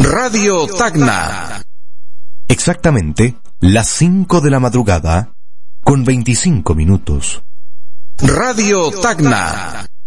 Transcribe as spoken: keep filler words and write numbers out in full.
Radio Tacna. Exactamente las cinco de la madrugada con veinticinco minutos. Radio Tacna.